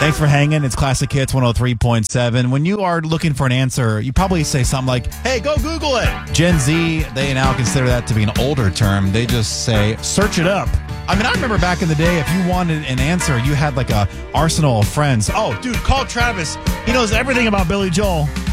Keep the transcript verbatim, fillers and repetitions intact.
Thanks for hanging. It's Classic Hits one oh three point seven. When you are looking for an answer, you probably say something like, hey, go Google it. Gen Z, they now consider that to be an older term. They just say, search it up. I mean, I remember back in the day, if you wanted an answer, you had like a arsenal of friends. Oh, dude, call Travis. He knows everything about Billy Joel.